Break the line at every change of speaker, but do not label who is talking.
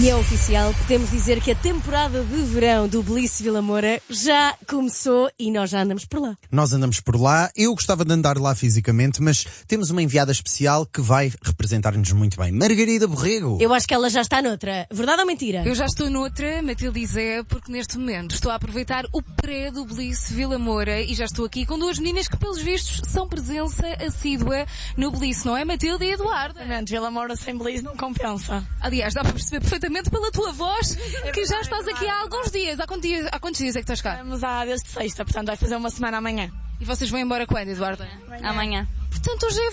E é oficial, podemos dizer que a temporada de verão do Bliss Vila Moura já começou e nós já andamos por lá.
Nós andamos por lá, eu gostava de andar lá fisicamente, mas temos uma enviada especial que vai representar-nos muito bem. Margarida Borrego.
Eu acho que ela já está noutra. Verdade ou mentira?
Eu já estou noutra, Matilde e Zé, porque neste momento estou a aproveitar o pré do Bliss Vila Moura e já estou aqui com duas meninas que, pelos vistos, são presença assídua no Bliss, não é, Matilde e Eduardo?
Vila Moura sem Bliss não compensa.
Aliás, dá para perceber perfeitamente pela tua voz que já estás aqui há alguns dias. Há quantos dias é que estás cá?
Estamos há desde sexta, portanto vai fazer uma semana amanhã.
E vocês vão embora quando, Eduardo?
Amanhã.
Portanto, hoje é